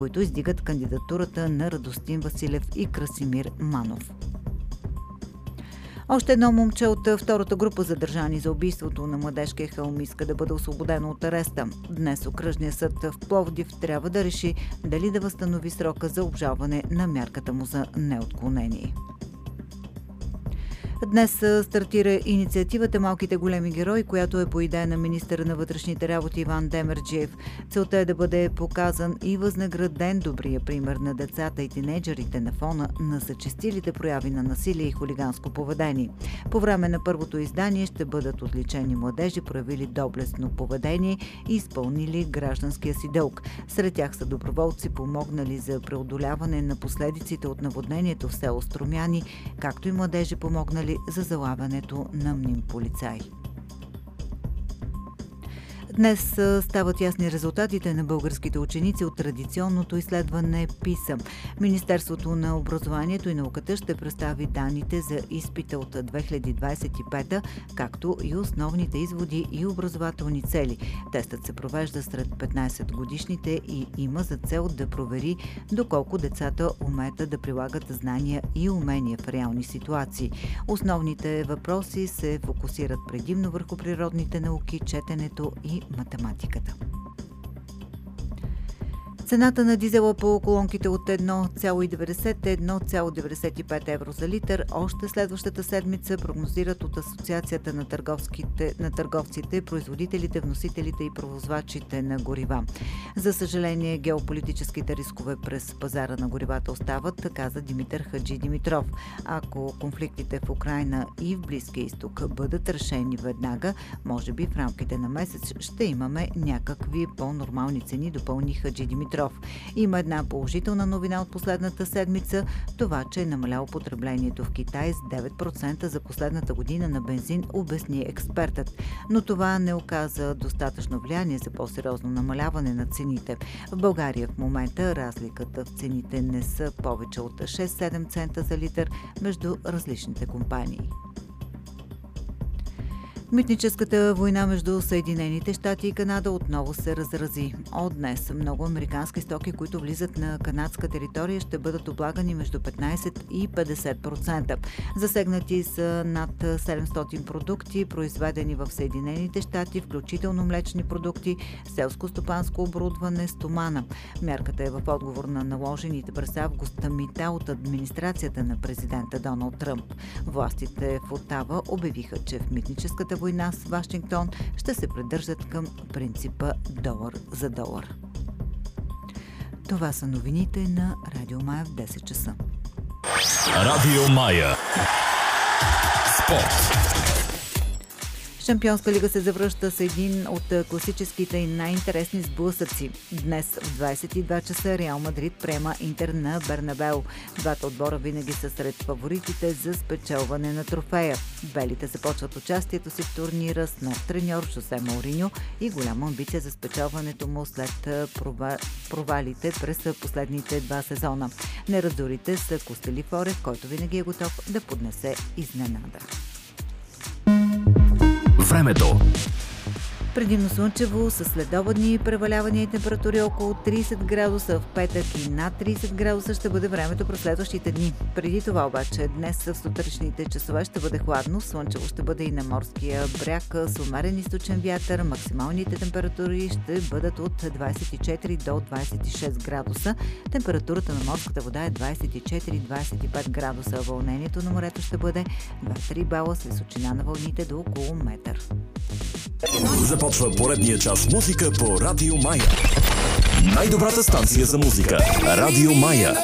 които издигат кандидатурата на Радостин Василев и Красимир Манов. Още едно момче от втората група задържани за убийството на Младежкия хълм иска да бъде освободено от ареста. Днес окръжният съд в Пловдив трябва да реши дали да възстанови срока за обжалване на мярката му за неотклонение. Днес стартира инициативата «Малките големи герои», която е по идея на министъра на вътрешните работи Иван Демерджиев. Целта е да бъде показан и възнаграден добрия пример на децата и тинейджерите на фона на зачестилите прояви на насилие и хулиганско поведение. По време на първото издание ще бъдат отличени младежи, проявили доблестно поведение и изпълнили гражданския си дълг. Сред тях са доброволци, помогнали за преодоляване на последиците от наводнението в село Струмяни, както и младежи, помогнали за залавянето на мним полицай. Днес стават ясни резултатите на българските ученици от традиционното изследване ПИСА. Министерството на образованието и науката ще представи данните за изпита от 2025, както и основните изводи и образователни цели. Тестът се провежда сред 15-годишните и има за цел да провери доколко децата умеят да прилагат знания и умения в реални ситуации. Основните въпроси се фокусират предимно върху природните науки, четенето и математиката. Цената на дизела по колонките от 1,90 – 1,95 евро за литър още следващата седмица прогнозират от Асоциацията на търговците, производителите, вносителите и превозвачите на горива. За съжаление, геополитическите рискове през пазара на горивата остават, каза Димитър Хаджи Димитров. Ако конфликтите в Украйна и в Близкия изток бъдат решени веднага, може би в рамките на месец ще имаме някакви по-нормални цени, допълни Хаджи Димитров. Има една положителна новина от последната седмица, това, че е намаляло потреблението в Китай с 9% за последната година на бензин, обясни експертът. Но това не оказа достатъчно влияние за по-сериозно намаляване на цените. В България в момента разликата в цените не са повече от 6-7 цента за литър между различните компании. Митническата война между Съединените щати и Канада отново се разрази. От днес много американски стоки, които влизат на канадска територия, ще бъдат облагани между 15 и 50%. Засегнати са над 700 продукти, произведени в Съединените щати, включително млечни продукти, селско-стопанско оборудване, стомана. Мярката е в отговор на наложените през август мита от администрацията на президента Доналд Тръмп. Властите в Отава обявиха, че в митническата война с Вашингтон ще се придържат към принципа долар за долар. Това са новините на Радио Мая в 10 часа. Радио Мая. Спорт. Шампионска лига се завръща с един от класическите и най-интересни сблъсъци. Днес в 22 часа Реал Мадрид приема Интер на Бернабеу. Двата отбора винаги са сред фаворитите за спечелване на трофея. Белите започват участието си в турнира с нов треньор Жозе Мауриньо и голяма амбиция за спечелването му след провалите през последните 2 сезона. Неразорите са Костели Форе, който винаги е готов да поднесе изненада. Времето. Предимно слънчево, с следобедни превалявания и температури около 30 градуса в петък и над 30 градуса ще бъде времето през следващите дни. Преди това обаче днес в сутрешните часове ще бъде хладно, слънчево ще бъде и на морския бряг с умерен източен вятър. Максималните температури ще бъдат от 24 до 26 градуса. Температурата на морската вода е 24-25 градуса. Вълнението на морето ще бъде 2-3 бала с височина на вълните до около метър. Започва поредния час музика по Радио Мая. Най-добрата станция за музика. Радио Мая.